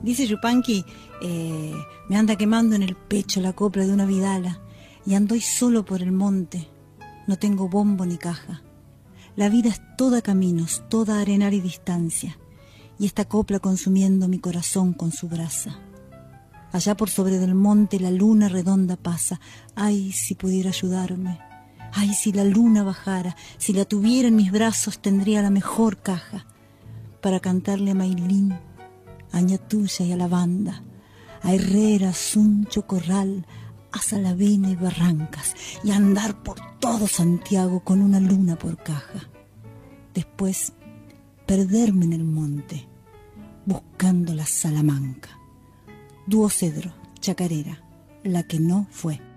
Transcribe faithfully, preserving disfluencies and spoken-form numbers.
Dice Yupanqui, eh, me anda quemando en el pecho la copla de una vidala y andoy solo por el monte, no tengo bombo ni caja. La vida es toda caminos, toda arenar y distancia, y esta copla consumiendo mi corazón con su brasa. Allá por sobre del monte la luna redonda pasa, ay, si pudiera ayudarme, ay, si la luna bajara, si la tuviera en mis brazos tendría la mejor caja para cantarle a Maylín, a Ñatuya y a la banda, a Herrera, Suncho, Corral, a Salavina y Barrancas, y andar por todo Santiago con una luna por caja. Después, perderme en el monte, buscando la Salamanca. Dúo Cedro, Chacarera, la que no fue.